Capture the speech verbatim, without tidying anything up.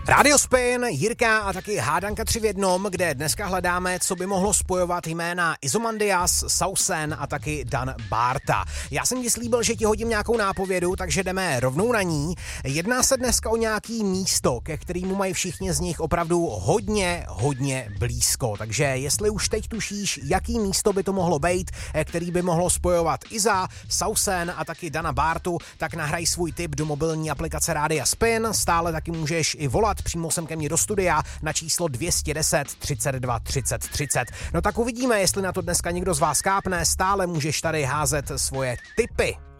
Radio Spin, Jirka a taky hádanka tři v jednom, kde dneska hledáme, co by mohlo spojovat jména Izomandias, Sausen a taky Dan Bárta. Já jsem ti slíbil, že ti hodím nějakou nápovědu, takže jdeme rovnou na ní. Jedná se dneska o nějaký místo, ke kterému mají všichni z nich opravdu hodně, hodně blízko. Takže jestli už teď tušíš, jaký místo by to mohlo být, který by mohlo spojovat Iza, Sausen a taky Dana Bártu, tak nahraj svůj tip do mobilní aplikace Rádia Spin. Stále taky můžeš i volat přímo sem ke mně do studia na číslo dvě stě deset třicet dva třicet třicet. No tak uvidíme, jestli na to dneska někdo z vás kápne, stále můžeš tady házet svoje tipy.